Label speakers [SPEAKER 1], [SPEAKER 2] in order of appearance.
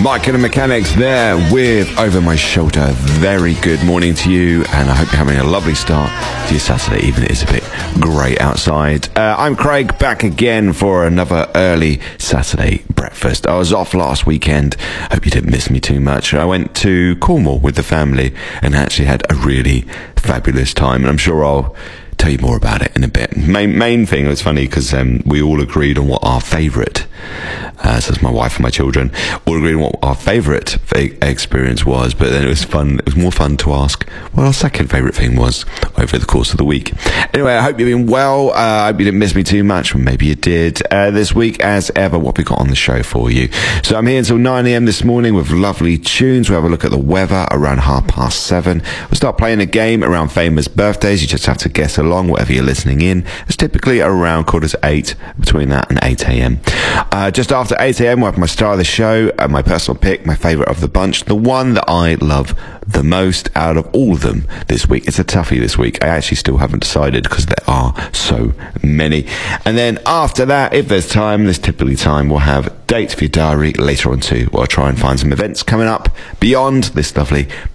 [SPEAKER 1] Mike and the Mechanics there with Over My Shoulder. Very good morning to you, and I hope you're having a lovely start to your Saturday, even if it is a bit grey outside. I'm Craig, back again for another early Saturday breakfast. I was off last weekend. Hope you didn't miss me too much. I went to Cornwall with the family and actually had a really fabulous time, and I'm sure I'll tell you more about it in a bit. Main thing, it was funny because we all agreed on what our favourite, so it's my wife and my children, all agreed on what our favourite experience was, but then it was fun. It was more fun to ask what our second favourite thing was over the course of the week. Anyway, I hope you've been well. I hope you didn't miss me too much, or maybe you did. This week, as ever, what we got on the show for you. So I'm here until 9 a.m. this morning with lovely tunes. We'll have a look at the weather around 7:30. We'll start playing a game around famous birthdays. You just have to guess along, whatever you're listening in. It's typically around 7:45, between that and 8 a.m. Just after 8 a.m, we'll have my star of the show, my personal pick, my favourite of the bunch, the one that I love the most out of all of them this week. It's a toughie this week. I actually still haven't decided because there are so many. And then after that, if there's time, there's typically time, we'll have dates for your diary later on too. We'll try and find some events coming up beyond this lovely